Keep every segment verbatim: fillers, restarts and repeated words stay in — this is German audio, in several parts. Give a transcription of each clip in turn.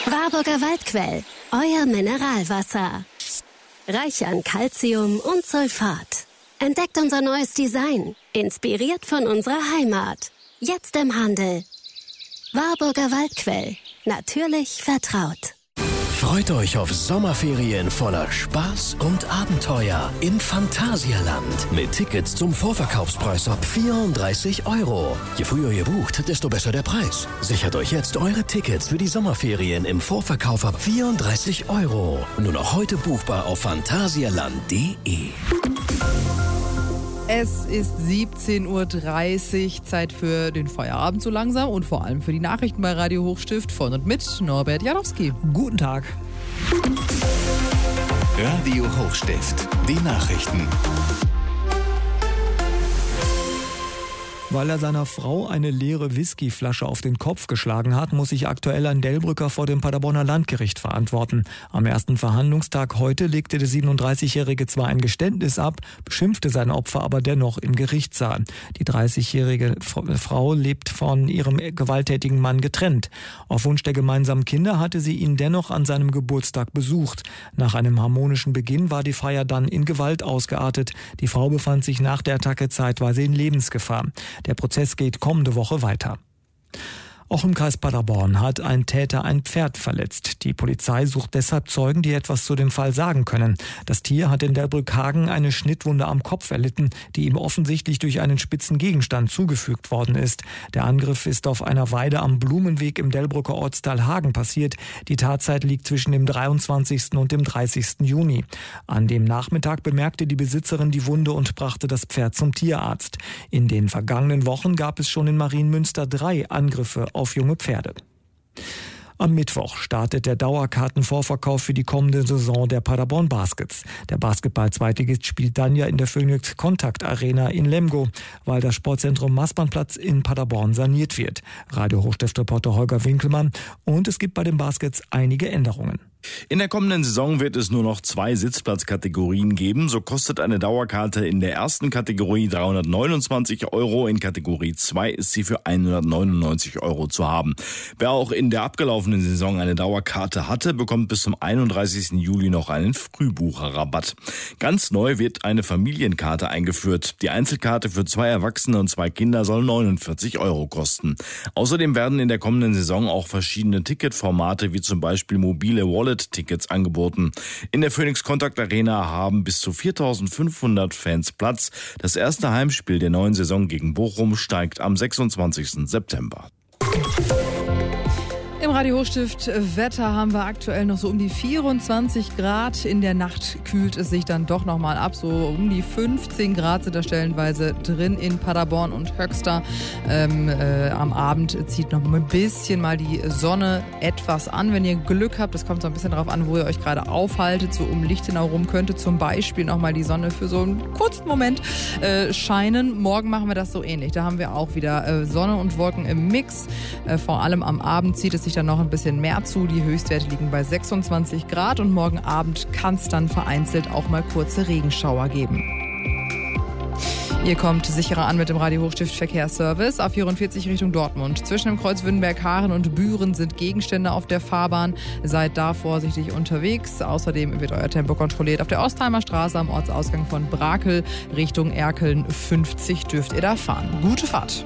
Warburger Waldquell, euer Mineralwasser. Reich an Calcium und Sulfat. Entdeckt unser neues Design, inspiriert von unserer Heimat. Jetzt im Handel. Warburger Waldquell, natürlich vertraut. Freut euch auf Sommerferien voller Spaß und Abenteuer im Phantasialand. Mit Tickets zum Vorverkaufspreis ab vierunddreißig Euro. Je früher ihr bucht, desto besser der Preis. Sichert euch jetzt eure Tickets für die Sommerferien im Vorverkauf ab vierunddreißig Euro. Nur noch heute buchbar auf phantasialand punkt de. Es ist siebzehn Uhr dreißig, Zeit für den Feierabend so langsam und vor allem für die Nachrichten bei Radio Hochstift von und mit Norbert Janowski. Guten Tag. Radio Hochstift, die Nachrichten. Weil er seiner Frau eine leere Whiskyflasche auf den Kopf geschlagen hat, muss sich aktuell ein Delbrücker vor dem Paderborner Landgericht verantworten. Am ersten Verhandlungstag heute legte der siebenunddreißigjährige zwar ein Geständnis ab, beschimpfte sein Opfer aber dennoch im Gerichtssaal. Die dreißigjährige Frau lebt von ihrem gewalttätigen Mann getrennt. Auf Wunsch der gemeinsamen Kinder hatte sie ihn dennoch an seinem Geburtstag besucht. Nach einem harmonischen Beginn war die Feier dann in Gewalt ausgeartet. Die Frau befand sich nach der Attacke zeitweise in Lebensgefahr. Der Prozess geht kommende Woche weiter. Auch im Kreis Paderborn hat ein Täter ein Pferd verletzt. Die Polizei sucht deshalb Zeugen, die etwas zu dem Fall sagen können. Das Tier hat in Delbrück-Hagen eine Schnittwunde am Kopf erlitten, die ihm offensichtlich durch einen spitzen Gegenstand zugefügt worden ist. Der Angriff ist auf einer Weide am Blumenweg im Delbrücker Ortsteil Hagen passiert. Die Tatzeit liegt zwischen dem dreiundzwanzigsten und dem dreißigsten Juni. An dem Nachmittag bemerkte die Besitzerin die Wunde und brachte das Pferd zum Tierarzt. In den vergangenen Wochen gab es schon in Marienmünster drei Angriffe auf auf junge Pferde. Am Mittwoch startet der Dauerkartenvorverkauf für die kommende Saison der Paderborn Baskets. Der Basketball-Zweitligist spielt dann ja in der Phoenix Contact Arena in Lemgo, weil das Sportzentrum Maßbandplatz in Paderborn saniert wird. Radio Hochstift-Reporter Holger Winkelmann. Und es gibt bei den Baskets einige Änderungen. In der kommenden Saison wird es nur noch zwei Sitzplatzkategorien geben. So kostet eine Dauerkarte in der ersten Kategorie dreihundertneunundzwanzig Euro. In Kategorie zwei ist sie für hundertneunundneunzig Euro zu haben. Wer auch in der abgelaufenen Saison eine Dauerkarte hatte, bekommt bis zum einunddreißigsten Juli noch einen Frühbucherrabatt. Ganz neu wird eine Familienkarte eingeführt. Die Einzelkarte für zwei Erwachsene und zwei Kinder soll neunundvierzig Euro kosten. Außerdem werden in der kommenden Saison auch verschiedene Ticketformate wie zum Beispiel mobile Wallet Tickets angeboten. In der Phoenix Contact Arena haben bis zu viertausendfünfhundert Fans Platz. Das erste Heimspiel der neuen Saison gegen Bochum steigt am sechsundzwanzigsten September. Im Radio Hochstift Wetter haben wir aktuell noch so um die vierundzwanzig Grad. In der Nacht kühlt es sich dann doch nochmal ab. So um die fünfzehn Grad sind da stellenweise drin in Paderborn und Höxter. Ähm, äh, am Abend zieht noch ein bisschen mal die Sonne etwas an, wenn ihr Glück habt. Das kommt so ein bisschen darauf an, wo ihr euch gerade aufhaltet. So um Lichtenau rum könnte zum Beispiel nochmal die Sonne für so einen kurzen Moment äh, scheinen. Morgen machen wir das so ähnlich. Da haben wir auch wieder äh, Sonne und Wolken im Mix. Äh, vor allem am Abend zieht es sich dann noch ein bisschen mehr zu. Die Höchstwerte liegen bei sechsundzwanzig Grad und morgen Abend kann es dann vereinzelt auch mal kurze Regenschauer geben. Ihr kommt sicherer an mit dem Radio Hochstift Verkehrsservice auf vierundvierzig Richtung Dortmund. Zwischen dem Kreuz Wünnberg-Haaren und Büren sind Gegenstände auf der Fahrbahn. Seid da vorsichtig unterwegs. Außerdem wird euer Tempo kontrolliert. Auf der Ostheimer Straße am Ortsausgang von Brakel Richtung Erkeln fünfzig dürft ihr da fahren. Gute Fahrt.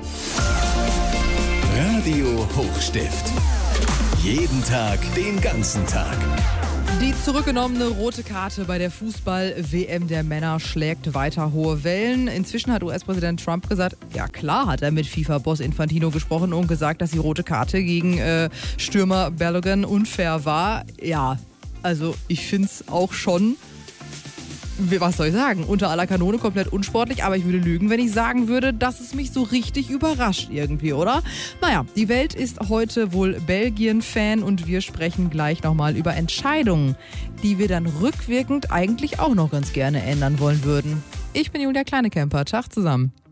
Radio Hochstift. Jeden Tag, den ganzen Tag. Die zurückgenommene rote Karte bei der Fußball-W M der Männer schlägt weiter hohe Wellen. Inzwischen hat U S-Präsident Trump gesagt, ja klar hat er mit FIFA-Boss Infantino gesprochen und gesagt, dass die rote Karte gegen äh, Stürmer Balogun unfair war. Ja, also ich finde es auch schon, was soll ich sagen, unter aller Kanone, komplett unsportlich, aber ich würde lügen, wenn ich sagen würde, dass es mich so richtig überrascht irgendwie, oder? Naja, die Welt ist heute wohl Belgien-Fan und wir sprechen gleich nochmal über Entscheidungen, die wir dann rückwirkend eigentlich auch noch ganz gerne ändern wollen würden. Ich bin Julia Kleinekemper, Tag zusammen.